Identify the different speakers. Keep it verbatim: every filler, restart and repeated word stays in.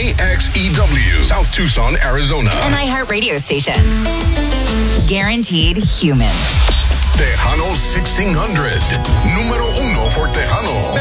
Speaker 1: K X E W, South Tucson, Arizona.
Speaker 2: An iHeartRadio station. Guaranteed human.
Speaker 1: Tejano sixteen hundred. Número uno for Tejano.